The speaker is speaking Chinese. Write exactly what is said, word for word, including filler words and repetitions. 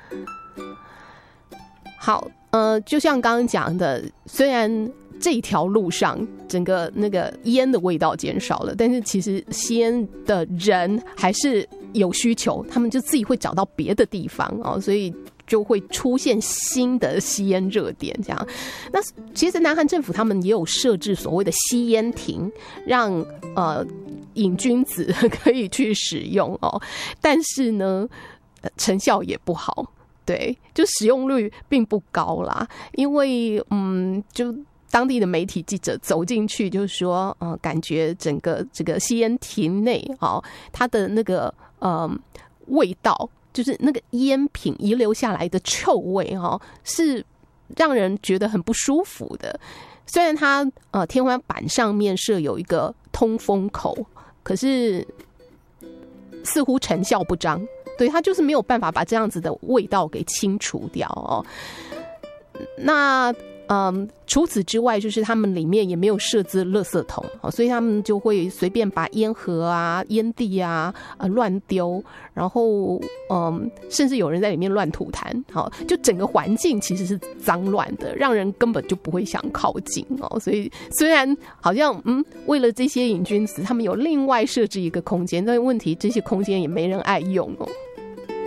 好，呃，就像刚刚讲的，虽然这一条路上整个那个烟的味道减少了，但是其实吸烟的人还是有需求，他们就自己会找到别的地方哦，所以就会出现新的吸烟热点这样。那其实南韩政府他们也有设置所谓的吸烟亭，让呃瘾君子可以去使用哦，但是呢，成效也不好。对，就使用率并不高啦，因为嗯，就当地的媒体记者走进去，就是说，呃，感觉整个这个吸烟亭内，哦，它的那个呃味道，就是那个烟品遗留下来的臭味，哦，是让人觉得很不舒服的。虽然它呃天花板上面设有一个通风口，可是似乎成效不彰。对，它就是没有办法把这样子的味道给清除掉哦。那嗯，除此之外，就是他们里面也没有设置垃圾桶，所以他们就会随便把烟盒啊、烟蒂啊啊乱丢，然后嗯，甚至有人在里面乱吐痰，好，就整个环境其实是脏乱的，让人根本就不会想靠近哦。所以虽然好像嗯，为了这些瘾君子，他们有另外设置一个空间，但问题这些空间也没人爱用哦。